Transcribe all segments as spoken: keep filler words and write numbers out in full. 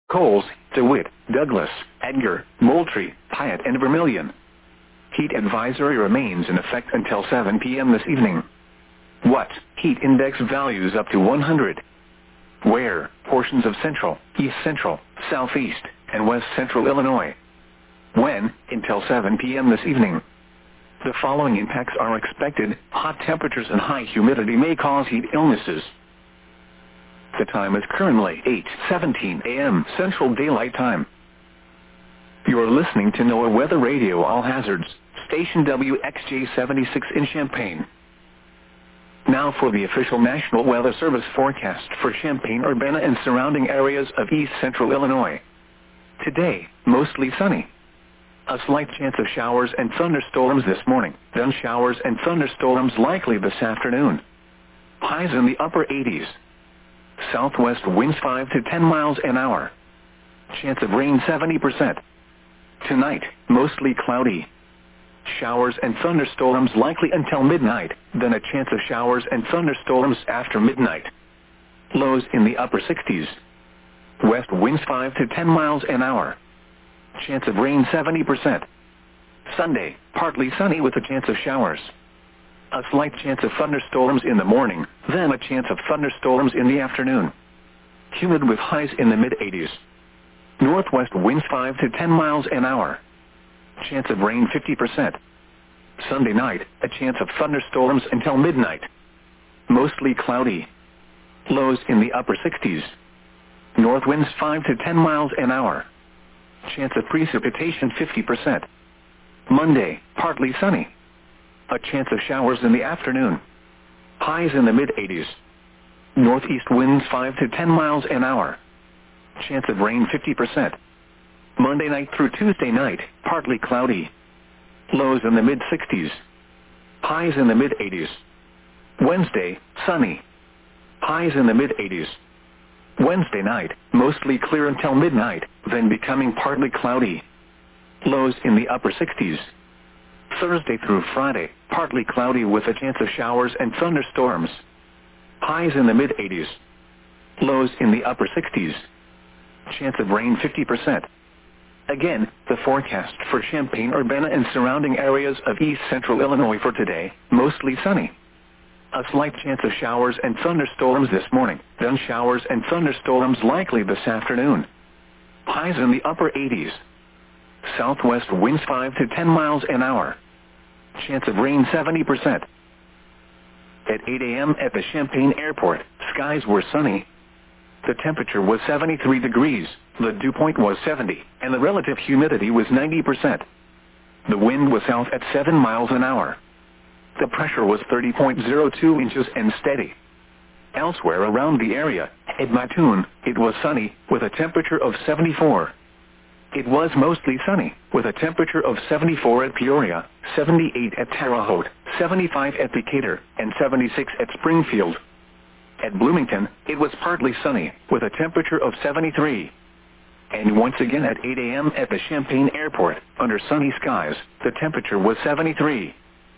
Coles, DeWitt, Douglas, Edgar, Moultrie, Piatt and Vermilion. Heat advisory remains in effect until seven p m this evening. What? Heat index values up to one hundred. Where? Portions of central, east central, southeast, and west central Illinois. When? Until seven p m this evening. The following impacts are expected. Hot temperatures and high humidity may cause heat illnesses. The time is currently eight seventeen a m Central Daylight Time. You are listening to NOAA Weather Radio All Hazards, station W X J seventy-six in Champaign. Now for the official National Weather Service forecast for Champaign-Urbana and surrounding areas of east central Illinois. Today, mostly sunny. A slight chance of showers and thunderstorms this morning, then showers and thunderstorms likely this afternoon. Highs in the upper eighties. Southwest winds five to ten miles an hour. Chance of rain seventy percent. Tonight, mostly cloudy. Showers and thunderstorms likely until midnight, then a chance of showers and thunderstorms after midnight. Lows in the upper sixties. West winds five to ten miles an hour. Chance of rain seventy percent. Sunday, partly sunny with a chance of showers. A slight chance of thunderstorms in the morning, then a chance of thunderstorms in the afternoon. Humid with highs in the mid eighties. Northwest winds five to ten miles an hour. Chance of rain fifty percent. Sunday night, a chance of thunderstorms until midnight. Mostly cloudy. Lows in the upper sixties. North winds five to ten miles an hour. Chance of precipitation fifty percent. Monday, partly sunny. A chance of showers in the afternoon. Highs in the mid eighties. Northeast winds five to ten miles an hour. Chance of rain fifty percent. Monday night through Tuesday night, partly cloudy. Lows in the mid sixties. Highs in the mid eighties. Wednesday, sunny. Highs in the mid eighties. Wednesday night, mostly clear until midnight, then becoming partly cloudy. Lows in the upper sixties. Thursday through Friday, partly cloudy with a chance of showers and thunderstorms. Highs in the mid eighties. Lows in the upper sixties. Chance of rain fifty percent. Again, the forecast for Champaign-Urbana and surrounding areas of east central Illinois for today, mostly sunny. A slight chance of showers and thunderstorms this morning, then showers and thunderstorms likely this afternoon. Highs in the upper eighties. Southwest winds five to ten miles an hour. Chance of rain seventy percent. At eight a m at the Champaign Airport, skies were sunny. The temperature was seventy-three degrees, the dew point was seventy, and the relative humidity was ninety percent. The wind was south at seven miles an hour. The pressure was thirty point zero two inches and steady. Elsewhere around the area, at Mattoon, it was sunny, with a temperature of seventy-four. It was mostly sunny, with a temperature of seventy-four at Peoria, seventy-eight at Terre Haute, seventy-five at Decatur, and seventy-six at Springfield. At Bloomington, it was partly sunny, with a temperature of seventy-three. And once again at eight a m at the Champaign Airport, under sunny skies, the temperature was seventy-three.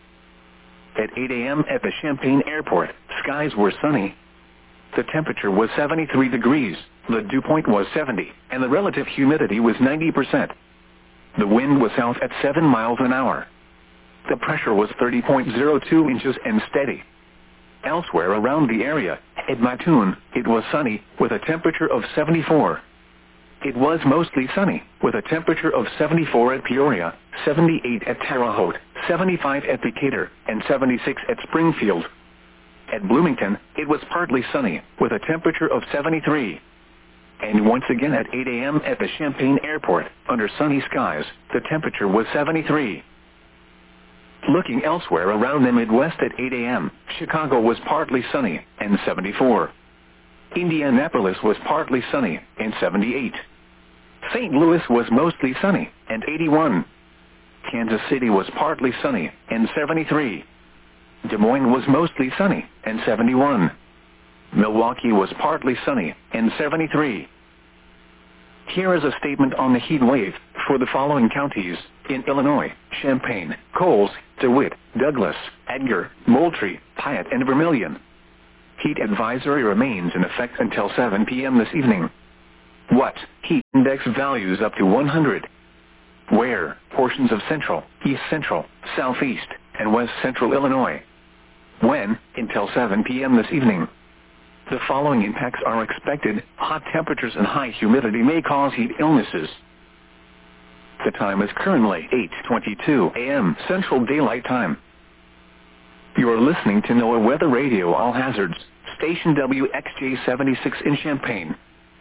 At eight a m at the Champaign Airport, skies were sunny. The temperature was seventy-three degrees, the dew point was seventy, and the relative humidity was ninety percent. The wind was south at seven miles an hour. The pressure was thirty point zero two inches and steady. Elsewhere around the area, at Mattoon, it was sunny, with a temperature of seventy-four. It was mostly sunny, with a temperature of seventy-four at Peoria, seventy-eight at Terre Haute, seventy-five at Decatur, and seventy-six at Springfield. At Bloomington, it was partly sunny, with a temperature of seventy-three. And once again at eight a m at the Champaign Airport, under sunny skies, the temperature was seventy-three. Looking elsewhere around the Midwest at eight a m, Chicago was partly sunny, and seventy-four. Indianapolis was partly sunny, and seventy-eight. Saint Louis was mostly sunny, and eighty-one. Kansas City was partly sunny, and seventy-three. Des Moines was mostly sunny, and seventy-one. Milwaukee was partly sunny, and seventy-three. Here is a statement on the heat wave for the following counties in Illinois: Champaign, Coles, DeWitt, Douglas, Edgar, Moultrie, Piatt, and Vermilion. Heat advisory remains in effect until seven p m this evening. What? Heat index values up to one hundred. Where? Portions of central, east central, southeast, and west central Illinois. When? Until seven p m this evening. The following impacts are expected. Hot temperatures and high humidity may cause heat illnesses. The time is currently eight twenty-two a m Central Daylight Time. You are listening to NOAA Weather Radio All Hazards, station W X J seventy-six in Champaign.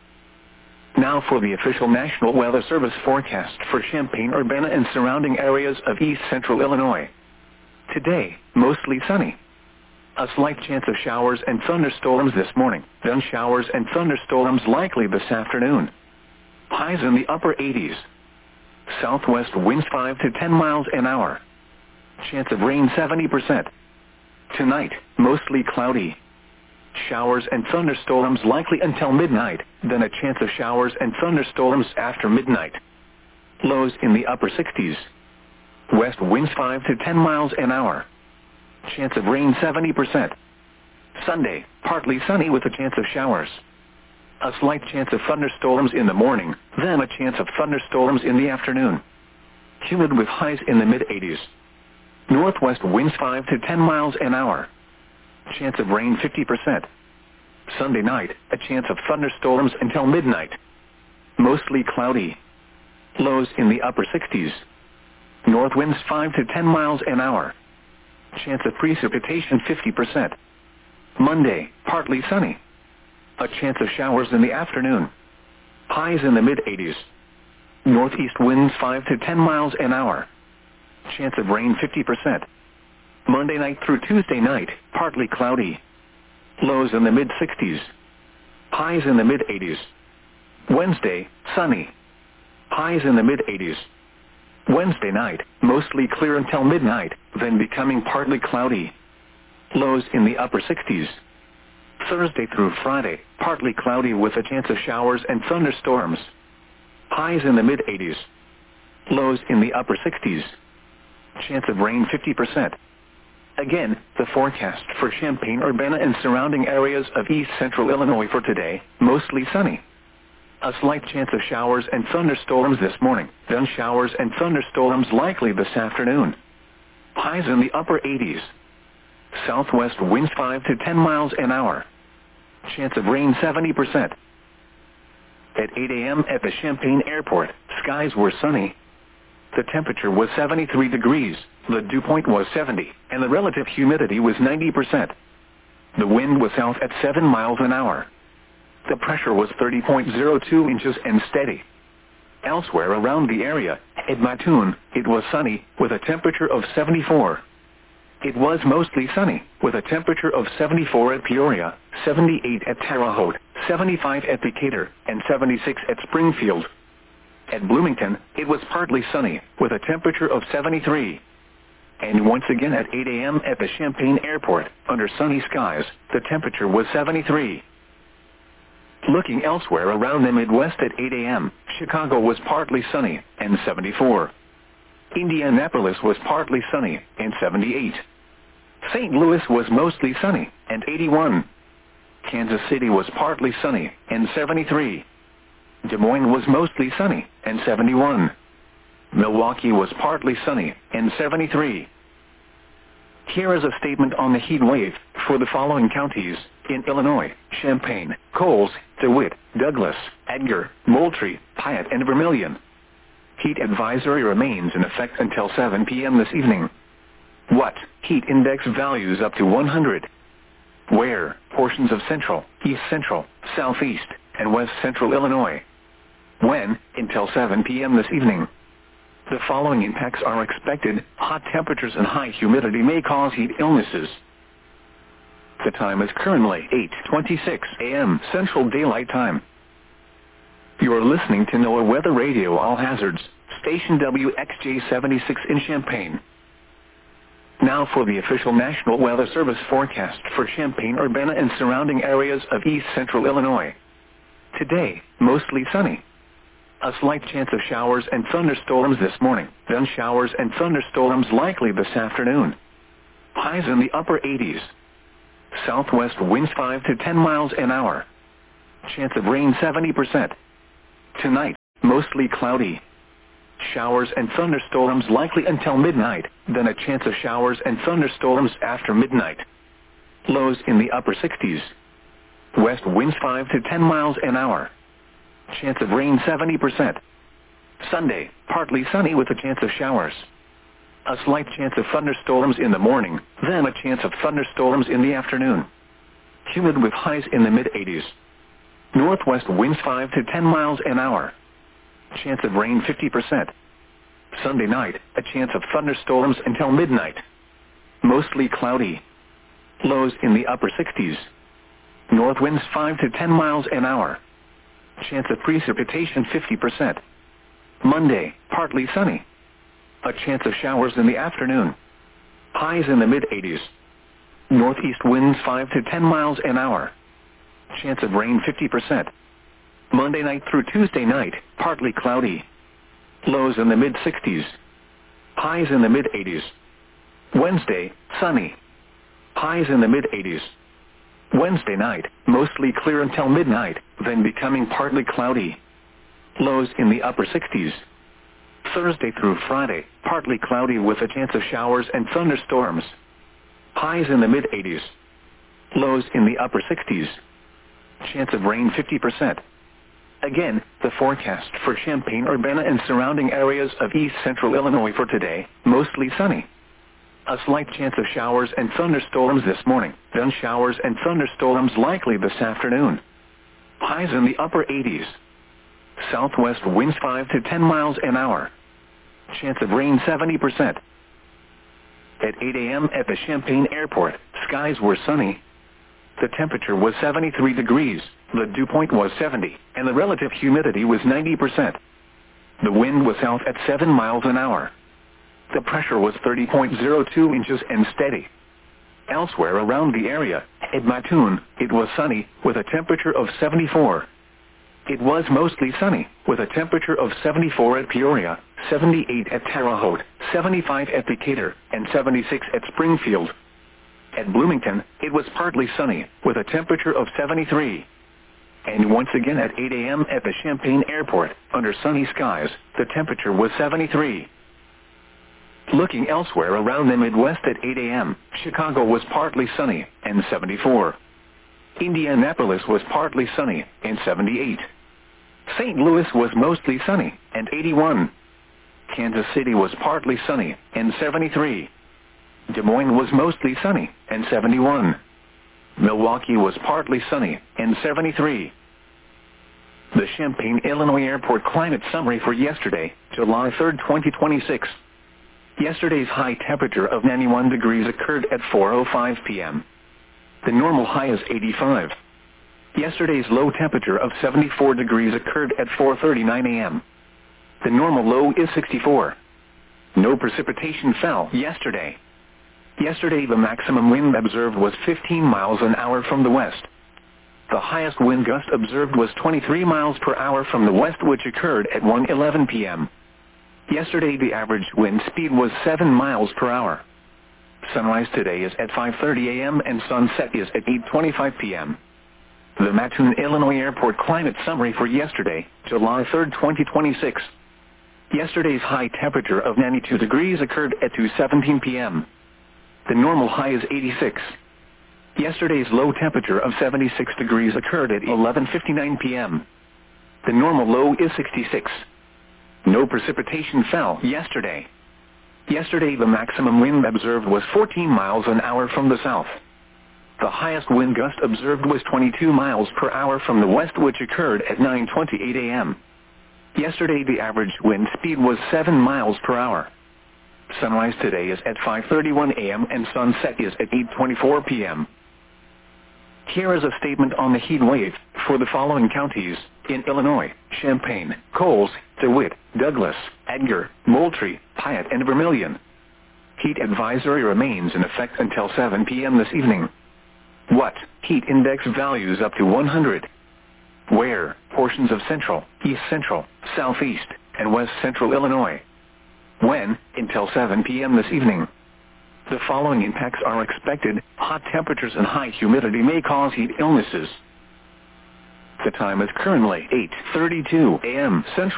Now for the official National Weather Service forecast for Champaign-Urbana and surrounding areas of east central Illinois. Today, mostly sunny. A slight chance of showers and thunderstorms this morning, then showers and thunderstorms likely this afternoon. Highs in the upper eighties. Southwest winds five to ten miles an hour. Chance of rain seventy percent. Tonight, mostly cloudy. Showers and thunderstorms likely until midnight, then a chance of showers and thunderstorms after midnight. Lows in the upper sixties. West winds five to ten miles an hour. Chance of rain seventy percent. Sunday, partly sunny with a chance of showers. A slight chance of thunderstorms in the morning, then a chance of thunderstorms in the afternoon. Humid with highs in the mid eighties. Northwest winds five to ten miles an hour. Chance of rain fifty percent. Sunday night, a chance of thunderstorms until midnight. Mostly cloudy. Lows in the upper sixties. North winds five to ten miles an hour. Chance of precipitation fifty percent. Monday, partly sunny. A chance of showers in the afternoon. Highs in the mid eighties. Northeast winds five to ten miles an hour. Chance of rain fifty percent. Monday night through Tuesday night, partly cloudy. Lows in the mid sixties. Highs in the mid eighties. Wednesday, sunny. Highs in the mid eighties. Wednesday night, mostly clear until midnight, then becoming partly cloudy. Lows in the upper sixties. Thursday through Friday, partly cloudy with a chance of showers and thunderstorms. Highs in the mid eighties. Lows in the upper sixties. Chance of rain fifty percent. Again, the forecast for Champaign-Urbana and surrounding areas of east central Illinois for today, mostly sunny. A slight chance of showers and thunderstorms this morning, then showers and thunderstorms likely this afternoon. Highs in the upper eighties. Southwest winds five to ten miles an hour. Chance of rain seventy percent. At eight a m at the Champaign Airport, skies were sunny. The temperature was seventy-three degrees, the dew point was seventy, and the relative humidity was ninety percent. The wind was south at seven miles an hour. The pressure was thirty point zero two inches and steady. Elsewhere around the area, at Mattoon, it was sunny, with a temperature of seventy-four. It was mostly sunny, with a temperature of seventy-four at Peoria, seventy-eight at Terre Haute, seventy-five at Decatur, and seventy-six at Springfield. At Bloomington, it was partly sunny, with a temperature of seventy-three. And once again at eight a m at the Champaign Airport, under sunny skies, the temperature was seventy-three. Looking elsewhere around the Midwest at eight a m, Chicago was partly sunny, and seventy-four. Indianapolis was partly sunny, and seventy-eight. Saint Louis was mostly sunny, and eighty-one. Kansas City was partly sunny, and seventy-three. Des Moines was mostly sunny, and seventy-one. Milwaukee was partly sunny, and seventy-three. Here is a statement on the heat wave for the following counties in Illinois: Champaign, Coles, DeWitt, Douglas, Edgar, Moultrie, Piatt, and Vermilion. Heat advisory remains in effect until seven p m this evening. What? Heat index values up to one hundred. Where? Portions of central, east central, southeast, and west central Illinois. When? Until seven p m this evening. The following impacts are expected. Hot temperatures and high humidity may cause heat illnesses. The time is currently eight twenty-six a m Central Daylight Time. You are listening to NOAA Weather Radio All Hazards, station W X J seventy-six in Champaign. Now for the official National Weather Service forecast for Champaign-Urbana and surrounding areas of east central Illinois. Today, mostly sunny. A slight chance of showers and thunderstorms this morning, then showers and thunderstorms likely this afternoon. Highs in the upper eighties. Southwest winds five to ten miles an hour. Chance of rain seventy percent. Tonight, mostly cloudy. Showers and thunderstorms likely until midnight, then a chance of showers and thunderstorms after midnight. Lows in the upper sixties. West winds five to ten miles an hour. Chance of rain seventy percent. Sunday, partly sunny with a chance of showers. A slight chance of thunderstorms in the morning, then a chance of thunderstorms in the afternoon. Humid with highs in the mid eighties. Northwest winds five to ten miles an hour. Chance of rain fifty percent. Sunday night, a chance of thunderstorms until midnight. Mostly cloudy. Lows in the upper sixties. North winds five to ten miles an hour. Chance of precipitation fifty percent. Monday, partly sunny. A chance of showers in the afternoon. Highs in the mid eighties. Northeast winds five to ten miles an hour. Chance of rain fifty percent. Monday night through Tuesday night, partly cloudy. Lows in the mid sixties. Highs in the mid eighties. Wednesday, sunny. Highs in the mid eighties. Wednesday night, mostly clear until midnight, then becoming partly cloudy. Lows in the upper sixties. Thursday through Friday, partly cloudy with a chance of showers and thunderstorms. Highs in the mid eighties. Lows in the upper sixties. Chance of rain fifty percent. Again, the forecast for Champaign-Urbana and surrounding areas of east central Illinois for today, mostly sunny. A slight chance of showers and thunderstorms this morning, then showers and thunderstorms likely this afternoon. Highs in the upper eighties. Southwest winds five to ten miles an hour. Chance of rain seventy percent. At eight a m at the Champaign Airport, skies were sunny. The temperature was seventy-three degrees, the dew point was seventy, and the relative humidity was ninety percent. The wind was south at seven miles an hour. The pressure was thirty point zero two inches and steady. Elsewhere around the area, at Mattoon, it was sunny, with a temperature of seventy-four. It was mostly sunny, with a temperature of seventy-four at Peoria, seventy-eight at Terre Haute, seventy-five at Decatur, and seventy-six at Springfield. At Bloomington, it was partly sunny, with a temperature of seventy-three. And once again at eight a m at the Champaign Airport, under sunny skies, the temperature was seventy-three. Looking elsewhere around the Midwest at eight a m, Chicago was partly sunny, and seventy-four. Indianapolis was partly sunny, and seventy-eight. Saint Louis was mostly sunny, and eighty-one. Kansas City was partly sunny, and seventy-three. Des Moines was mostly sunny, and seventy-one. Milwaukee was partly sunny, and seventy-three. The Champaign, Illinois Airport climate summary for yesterday, July third, twenty twenty-six. Yesterday's high temperature of ninety-one degrees occurred at four oh five p m The normal high is eighty-five. Yesterday's low temperature of seventy-four degrees occurred at four thirty-nine a m The normal low is sixty-four. No precipitation fell yesterday. Yesterday the maximum wind observed was fifteen miles an hour from the west. The highest wind gust observed was twenty-three miles per hour from the west, which occurred at one eleven p m Yesterday the average wind speed was seven miles per hour. Sunrise today is at five thirty a m and sunset is at eight twenty-five p m The Mattoon, Illinois Airport climate summary for yesterday, July third, twenty twenty-six. Yesterday's high temperature of ninety-two degrees occurred at two seventeen p m The normal high is eighty-six. Yesterday's low temperature of seventy-six degrees occurred at eleven fifty-nine p m The normal low is sixty-six. No precipitation fell yesterday. Yesterday the maximum wind observed was fourteen miles an hour from the south. The highest wind gust observed was twenty-two miles per hour from the west, which occurred at nine twenty-eight a m Yesterday the average wind speed was seven miles per hour. Sunrise today is at five thirty-one a m and sunset is at eight twenty-four p m Here is a statement on the heat wave for the following counties in Illinois: Champaign, Coles, DeWitt, Douglas, Edgar, Moultrie, Piatt, and Vermilion. Heat advisory remains in effect until seven p m this evening. What? Heat index values up to one hundred. Where? Portions of central, east central, southeast, and west central Illinois. When? Until seven p m this evening. The following impacts are expected. Hot temperatures and high humidity may cause heat illnesses. The time is currently eight thirty-two a m Central